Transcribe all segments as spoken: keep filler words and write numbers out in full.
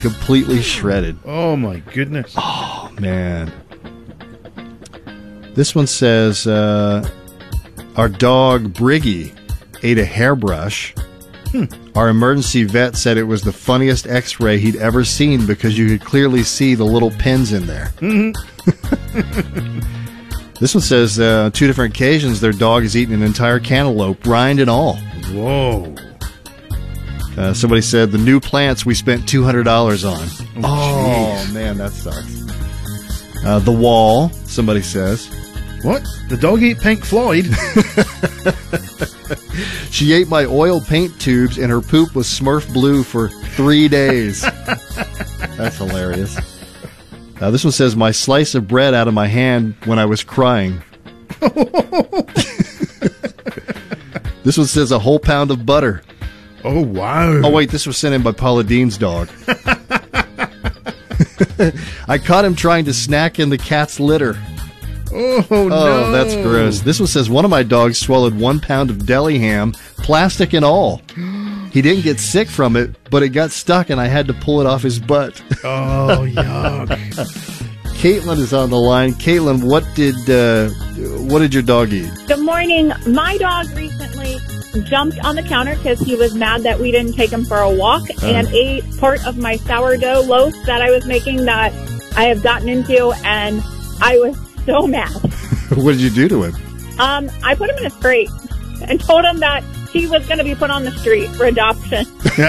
Completely shredded. Oh, my goodness. Oh, man. This one says, uh, our dog, Briggy, ate a hairbrush. Hmm. Our emergency vet said it was the funniest x-ray he'd ever seen because you could clearly see the little pins in there. Mm-hmm. This one says, uh, two different occasions, their dog has eaten an entire cantaloupe, rind and all. Whoa. Uh, somebody said, the new plants we spent two hundred dollars on. Oh, oh man, that sucks. Uh, the wall, somebody says. What? The dog ate Pink Floyd? She ate my oil paint tubes and her poop was Smurf blue for three days. That's hilarious. Uh, this one says, my slice of bread out of my hand when I was crying. This one says, a whole pound of butter. Oh, wow. Oh, wait, this was sent in by Paula Dean's dog. I caught him trying to snack in the cat's litter. Oh, oh, no. That's gross. This one says, one of my dogs swallowed one pound of deli ham, plastic and all. He didn't get sick from it, but it got stuck and I had to pull it off his butt. Oh, yuck. Caitlin is on the line. Caitlin, what did uh, what did your dog eat? Good morning. My dog recently jumped on the counter because he was mad that we didn't take him for a walk uh. and ate part of my sourdough loaf that I was making that I have gotten into, and I was so mad. What did you do to him? Um, I put him in a crate and told him that he was going to be put on the street for adoption.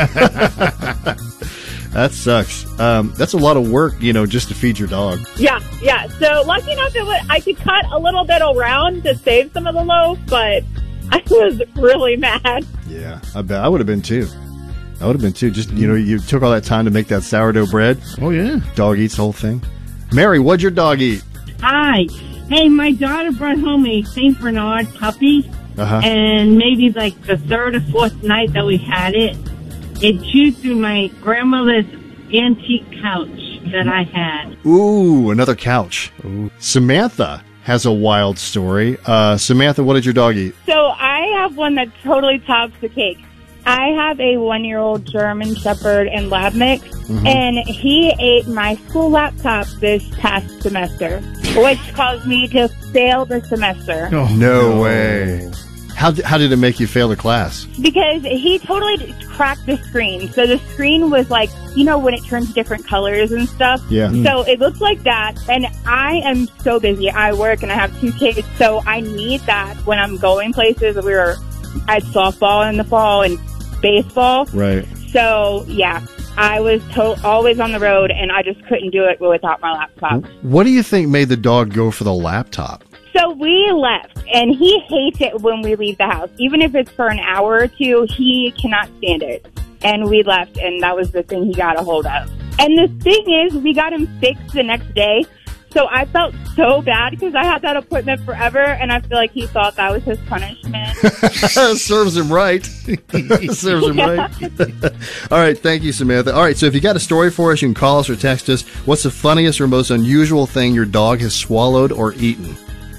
That sucks. Um, that's a lot of work, you know, just to feed your dog. Yeah, yeah. So lucky enough, it was, I could cut a little bit around to save some of the loaf, but I was really mad. Yeah, I bet I would have been too. I would have been too. Just, you know, you took all that time to make that sourdough bread. Oh, yeah. Dog eats the whole thing. Mary, what'd your dog eat? Hi. Hey, my daughter brought home a Saint Bernard puppy, uh-huh. and maybe like the third or fourth night that we had it, it chewed through my grandmother's antique couch that I had. Ooh, another couch. Ooh. Samantha has a wild story. Uh, Samantha, what did your dog eat? So I have one that totally tops the cake. I have a one-year-old German Shepherd and Lab mix, mm-hmm. and he ate my school laptop this past semester, which caused me to fail the semester. Oh, no way. How, d- how did it make you fail the class? Because he totally cracked the screen. So the screen was like, you know, when it turns different colors and stuff. Yeah. Mm. So it looks like that. And I am so busy. I work and I have two kids. So I need that when I'm going places. We were at softball in the fall and baseball. Right. So, yeah, I was to- always on the road and I just couldn't do it without my laptop. What do you think made the dog go for the laptop? So we left, and he hates it when we leave the house. Even if it's for an hour or two, he cannot stand it. And we left, and that was the thing he got a hold of. And the thing is, we got him fixed the next day. So I felt so bad because I had that appointment forever, and I feel like he thought that was his punishment. Serves him right. Serves him Yeah. right. All right, thank you, Samantha. All right, so if you got a story for us, you can call us or text us. What's the funniest or most unusual thing your dog has swallowed or eaten?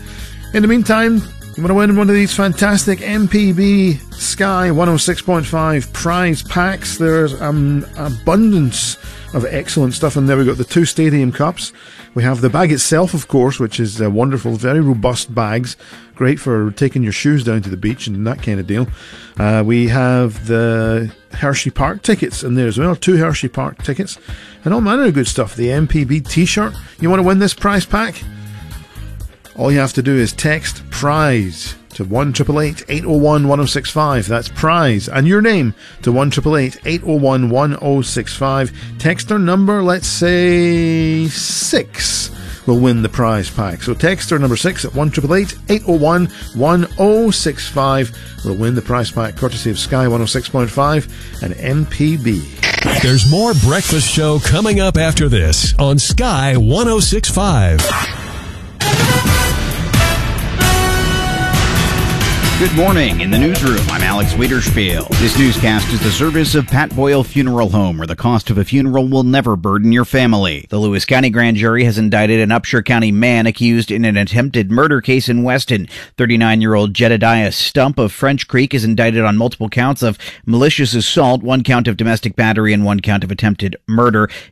In the meantime, you want to win one of these fantastic M P B Sky one oh six point five prize packs. There's um, abundance of excellent stuff in there. We've got the two stadium cups. We have the bag itself, of course, which is uh, wonderful. Very robust bags. Great for taking your shoes down to the beach and that kind of deal. Uh, we have the Hershey Park tickets in there as well. Two Hershey Park tickets. And all manner of good stuff. The M P B t-shirt. You want to win this prize pack? All you have to do is text PRIZE to one eight eight eight, eight oh one, one oh six five. That's PRIZE. And your name to one eight eight eight, eight oh one, one oh six five. Text our number, let's say six, will win the prize pack. So text our number six at one eight eight eight, eight oh one, one oh six five. Will win the prize pack courtesy of Sky one oh six point five and M P B. There's more Breakfast Show coming up after this on Sky one oh six point five. Good morning. In the newsroom, I'm Alex Wiederspiel. This newscast is the service of Pat Boyle Funeral Home, where the cost of a funeral will never burden your family. The Lewis County Grand Jury has indicted an Upshur County man accused in an attempted murder case in Weston. thirty-nine-year-old Jedediah Stump of French Creek is indicted on multiple counts of malicious assault, one count of domestic battery, and one count of attempted murder.